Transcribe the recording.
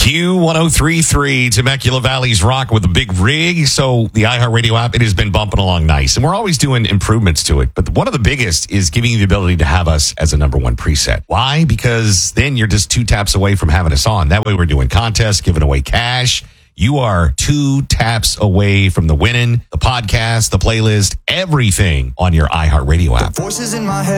Q1033, Temecula Valley's rock with a big rig. So the iHeartRadio app, it has been bumping along nice. And we're always doing improvements to it. But one of the biggest is giving you the ability to have us as a number one preset. Why? Because then you're just 2 taps away from having us on. That way we're doing contests, giving away cash. You are 2 taps away from the winning, the podcast, the playlist, everything on your iHeartRadio app. Voices in my head.